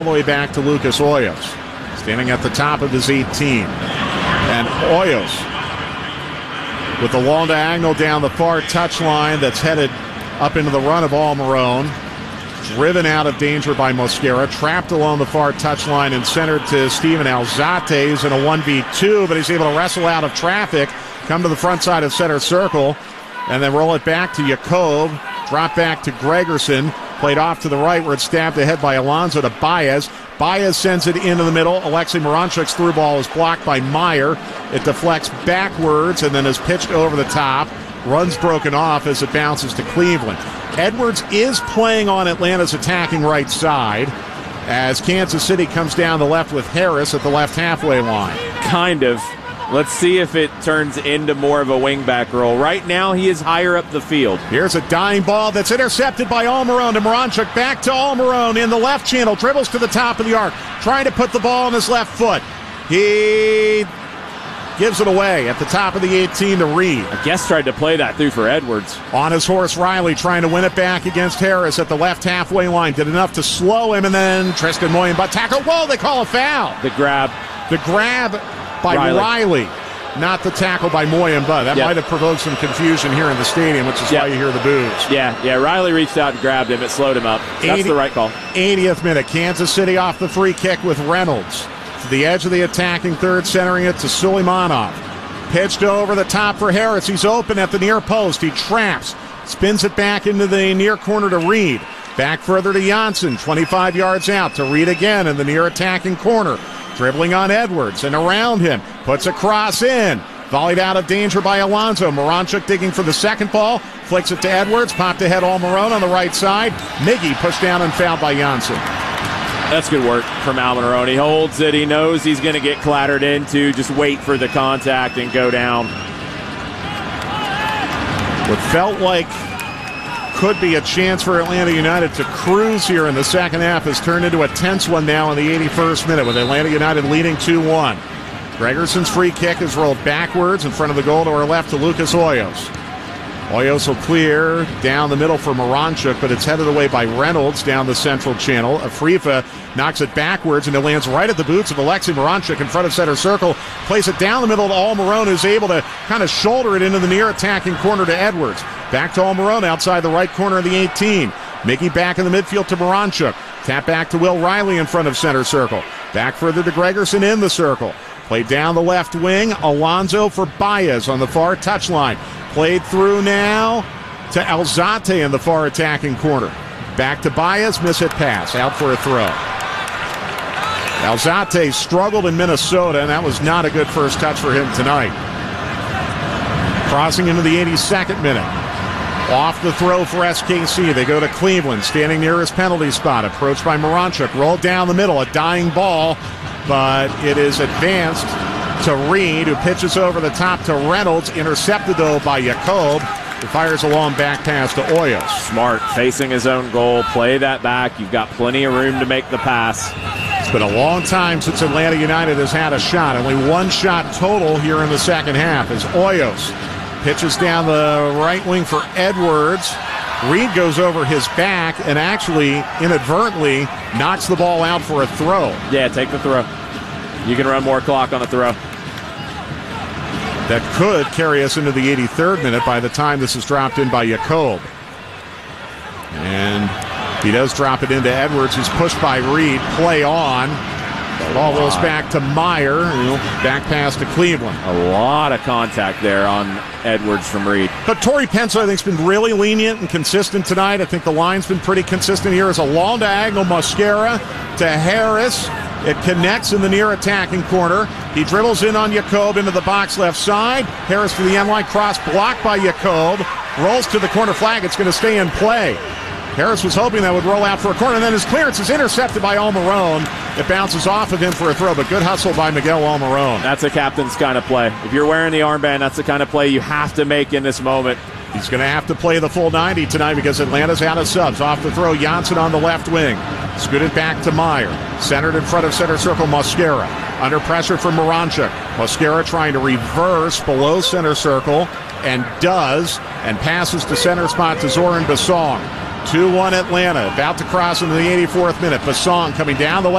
the way back to Lucas Hoyos, standing at the top of his 18. And Hoyos with the long diagonal down the far touchline that's headed up into the run of Almiron. Driven out of danger by Mosquera, trapped along the far touchline and centered to Steven Alzate. He's in a 1v2, but he's able to wrestle out of traffic, come to the front side of center circle, and then roll it back to Jacob. Drop back to Gregerson. Played off to the right where it's stabbed ahead by Alonso to Baez. Baez sends it into the middle. Alexei Moranchuk's through ball is blocked by Meyer. It deflects backwards and then is pitched over the top. Runs broken off as it bounces to Cleveland. Edwards is playing on Atlanta's attacking right side as Kansas City comes down the left with Harris at the left halfway line. Kind of. Let's see if it turns into more of a wingback role. Right now, he is higher up the field. Here's a dying ball that's intercepted by Almiron to Moranchuk. Back to Almiron in the left channel. Dribbles to the top of the arc. Trying to put the ball on his left foot. He gives it away at the top of the 18 to Reed. I guess tried to play that through for Edwards. On his horse, Riley trying to win it back against Harris at the left halfway line. Did enough to slow him, and then Tristan Moyen butt tackle. Whoa, they call a foul. The grab By Riley. Not the tackle by Moyen, but that might have provoked some confusion here in the stadium, which is why you hear the boos. Yeah, Riley reached out and grabbed him. It slowed him up. That's the right call. 80th minute, Kansas City off the free kick with Reynolds. To the edge of the attacking third, centering it to Suleimanov. Pitched over the top for Harris. He's open at the near post. He traps. Spins it back into the near corner to Reed. Back further to Janssen. 25 yards out to Reed again in the near attacking corner. Dribbling on Edwards and around him. Puts a cross in. Volleyed out of danger by Alonso. Moranchuk digging for the second ball. Flicks it to Edwards. Popped ahead Almiron on the right side. Miggy pushed down and fouled by Janssen. That's good work from Almiron. He holds it. He knows he's going to get clattered into. Just wait for the contact and go down. What felt like could be a chance for Atlanta United to cruise here in the second half has turned into a tense one now in the 81st minute with Atlanta United leading 2-1. Gregerson's free kick is rolled backwards in front of the goal to our left to Lucas Hoyos. Hoyos will clear down the middle for Moranchuk, but it's headed away by Reynolds down the central channel. Afrifa knocks it backwards, and it lands right at the boots of Alexei Moranchuk in front of center circle. Plays it down the middle to Almiron, who's able to kind of shoulder it into the near attacking corner to Edwards. Back to Almiron outside the right corner of the 18. Mickey back in the midfield to Moranchuk. Tap back to Will Riley in front of center circle. Back further to Gregerson in the circle. Played down the left wing. Alonso for Baez on the far touchline. Played through now to Alzate in the far attacking corner. Back to Baez, miss-hit pass, out for a throw. Alzate struggled in Minnesota, and that was not a good first touch for him tonight. Crossing into the 82nd minute. Off the throw for SKC. They go to Cleveland, standing near his penalty spot. Approached by Moranchuk, rolled down the middle, a dying ball, but it is advanced to Reed, who pitches over the top to Reynolds, intercepted though by Jacob, who fires a long back pass to Hoyos. Smart, facing his own goal, play that back. You've got plenty of room to make the pass. It's been a long time since Atlanta United has had a shot. Only one shot total here in the second half as Hoyos pitches down the right wing for Edwards. Reed goes over his back and actually inadvertently knocks the ball out for a throw. Yeah, take the throw. You can run more clock on a throw. That could carry us into the 83rd minute by the time this is dropped in by Jacob. And he does drop it into Edwards, who's pushed by Reed. Play on. The ball rolls back to Meyer. Back pass to Cleveland. A lot of contact there on Edwards from Reed. But Torrey Penso, I think, has been really lenient and consistent tonight. I think the line's been pretty consistent here. As a long diagonal Mosquera to Harris. It connects in the near attacking corner. He dribbles in on Jacob into the box left side. Harris to the end line. Cross blocked by Jacob. Rolls to the corner flag. It's going to stay in play. Harris was hoping that would roll out for a corner, and then his clearance is intercepted by Almiron. It bounces off of him for a throw, but good hustle by Miguel Almiron. That's a captain's kind of play. If you're wearing the armband, that's the kind of play you have to make in this moment. He's going to have to play the full 90 tonight because Atlanta's out of subs. Off the throw, Janssen on the left wing. Scooted back to Meyer. Centered in front of center circle, Mosquera. Under pressure from Moranchuk. Mosquera trying to reverse below center circle, and does, and passes to center spot to Zoran Basong. 2-1 Atlanta. About to cross into the 84th minute. Basson coming down the left.